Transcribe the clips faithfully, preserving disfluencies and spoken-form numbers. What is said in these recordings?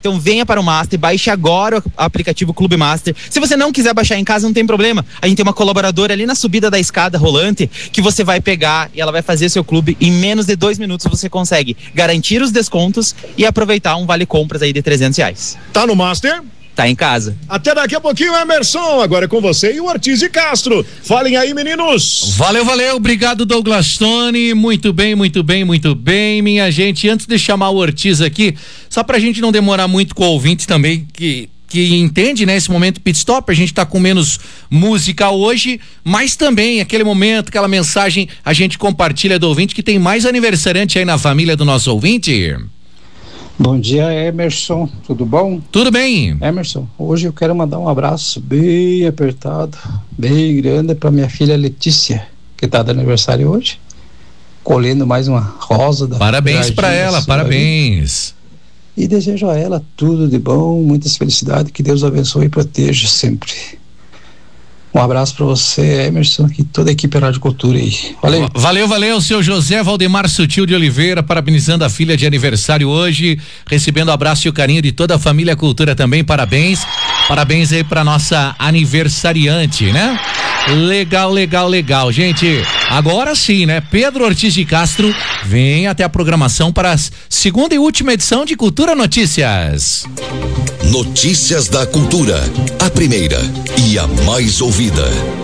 Então venha para o Master, baixe agora o aplicativo Clube Master. Se você não quiser baixar em casa, não tem problema. A gente tem uma colaboradora ali na subida da escada rolante que você vai pegar e ela vai fazer seu clube em menos de dois minutos. Você consegue garantir os descontos e aproveitar um vale compras aí de trezentos reais. Tá no Master? Tá em casa. Até daqui a pouquinho, Emerson. Agora é com você e o Ortiz de Castro. Falem aí, meninos. Valeu, valeu. Obrigado, Douglas Tony. Muito bem, muito bem, muito bem, minha gente. Antes de chamar o Ortiz aqui, só pra gente não demorar muito com o ouvinte também, que que entende, né, esse momento pit stop, a gente tá com menos música hoje, mas também aquele momento, aquela mensagem, a gente compartilha do ouvinte que tem mais aniversariante aí na família do nosso ouvinte. Bom dia, Emerson, tudo bom? Tudo bem. Emerson, hoje eu quero mandar um abraço bem apertado, bem grande para minha filha Letícia, que tá de aniversário hoje, colhendo mais uma rosa da Parabéns para ela, parabéns. E desejo a ela tudo de bom, muitas felicidades, que Deus abençoe e proteja sempre. Um abraço para você, Emerson, e toda a equipe Rádio Cultura aí. Valeu. Valeu, valeu, seu José Valdemar Sutil de Oliveira, parabenizando a filha de aniversário hoje, recebendo o abraço e o carinho de toda a família Cultura também, parabéns. Parabéns aí pra nossa aniversariante, né? Legal, legal, legal, gente. Agora sim, né? Pedro Ortiz de Castro vem até a programação para a segunda e última edição de Cultura Notícias. Notícias da Cultura, a primeira e a mais ouvida.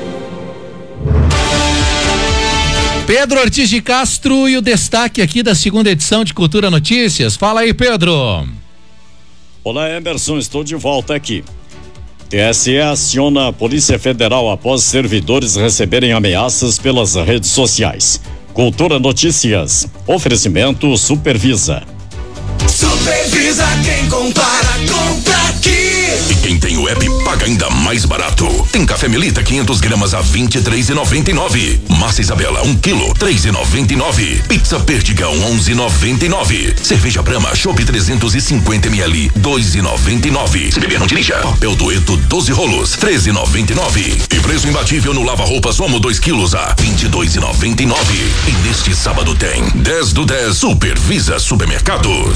Pedro Ortiz de Castro e o destaque aqui da segunda edição de Cultura Notícias. Fala aí, Pedro. Olá, Emerson, estou de volta aqui. T S E aciona a Polícia Federal após servidores receberem ameaças pelas redes sociais. Cultura Notícias. Oferecimento Supervisa. Supervisa quem compara, compra aqui. E quem tem o app paga ainda mais barato. Tem café Melita quinhentas gramas a vinte e três reais e noventa e nove. Massa Isabela um quilo, três reais e noventa e nove. Pizza Perdigão onze reais e noventa e nove. Cerveja Brahma Chopp trezentos e cinquenta mililitros, dois reais e noventa e nove. Se beber não dirija. Papel Dueto doze rolos, treze reais e noventa e nove. E preço imbatível no lava-roupas Omo dois quilos a vinte e dois reais e noventa e nove. E neste sábado tem dez do dez Supervisa Supermercados.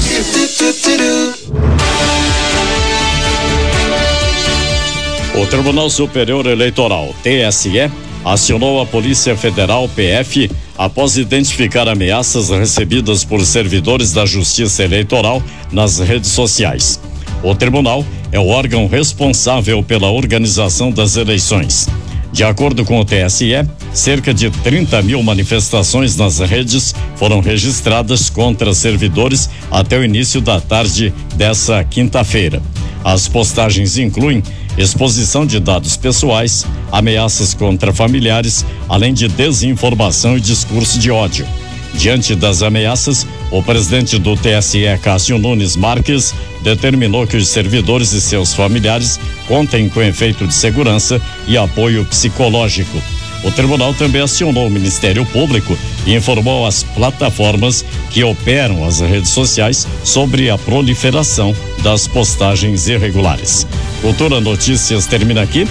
O Tribunal Superior Eleitoral, T S E, acionou a Polícia Federal, P F, após identificar ameaças recebidas por servidores da Justiça Eleitoral nas redes sociais. O tribunal é o órgão responsável pela organização das eleições. De acordo com o T S E, cerca de trinta mil manifestações nas redes foram registradas contra servidores até o início da tarde dessa quinta-feira. As postagens incluem exposição de dados pessoais, ameaças contra familiares, além de desinformação e discurso de ódio. Diante das ameaças, o presidente do T S E, Cássio Nunes Marques, determinou que os servidores e seus familiares contem com efeito de segurança e apoio psicológico. O tribunal também acionou o Ministério Público e informou às plataformas que operam as redes sociais sobre a proliferação das postagens irregulares. Cultura Notícias termina aqui.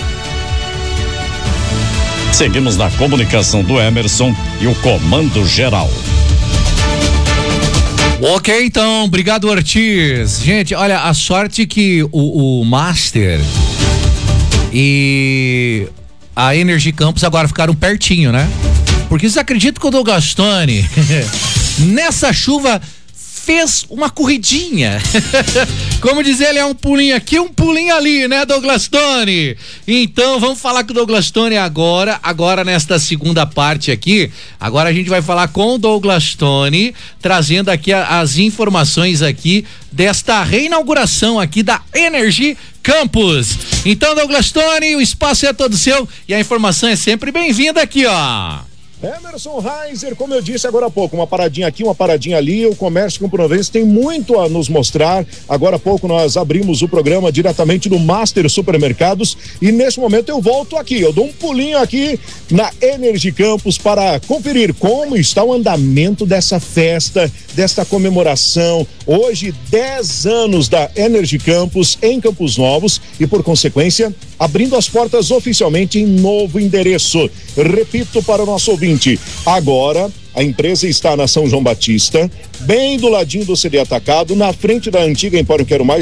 Seguimos na comunicação do Emerson e o Comando Geral. Ok, então, obrigado, Ortiz. Gente, olha, a sorte que o, o Master e a Energy Campus agora ficaram pertinho, né? Porque vocês acreditam que o Douglas Tony nessa chuva fez uma corridinha? Como diz ele, é um pulinho aqui, um pulinho ali, né, Douglas Tony? Então vamos falar com o Douglas Tony agora, agora nesta segunda parte aqui. Agora a gente vai falar com o Douglas Tony, trazendo aqui a, as informações aqui desta reinauguração aqui da Energy Campus. Então, Douglas Tony, o espaço é todo seu e a informação é sempre bem-vinda aqui, ó. Emerson Reiser, como eu disse agora há pouco, uma paradinha aqui, uma paradinha ali, o comércio camponovense tem muito a nos mostrar. Agora há pouco nós abrimos o programa diretamente do Master Supermercados e nesse momento eu volto aqui, eu dou um pulinho aqui na Energy Campus para conferir como está o andamento dessa festa, desta comemoração. Hoje, dez anos da Energy Campus em Campos Novos e, por consequência, abrindo as portas oficialmente em novo endereço. Repito para o nosso ouvinte, agora a empresa está na São João Batista, bem do ladinho do C D Atacado, na frente da antiga Empório Quero Mais,